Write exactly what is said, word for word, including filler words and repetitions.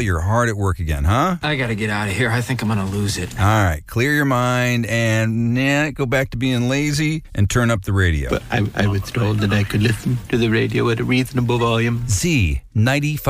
tell you're hard at work again, huh? I gotta get out of here. I think I'm gonna lose it. All right, clear your mind and nah, go back to being lazy and turn up the radio. But I, I was told that I could listen to the radio at a reasonable volume. Z ninety-five.